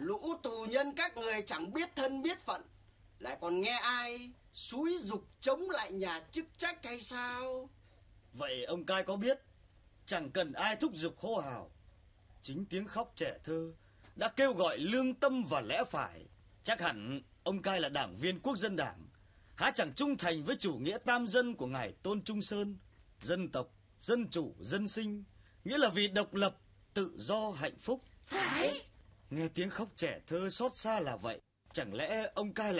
Lũ tù nhân các người chẳng biết thân biết phận, lại còn nghe ai xúi giục chống lại nhà chức trách hay sao? Vậy ông cai có biết, chẳng cần ai thúc giục hô hào, chính tiếng khóc trẻ thơ đã kêu gọi lương tâm và lẽ phải. Chắc hẳn ông cai là đảng viên Quốc dân Đảng, há chẳng trung thành với chủ nghĩa tam dân của ngài Tôn Trung Sơn: dân tộc, dân chủ, dân sinh, nghĩa là vì độc lập, tự do, hạnh phúc. Phải. Nghe tiếng khóc trẻ thơ xót xa là vậy, chẳng lẽ ông cai lại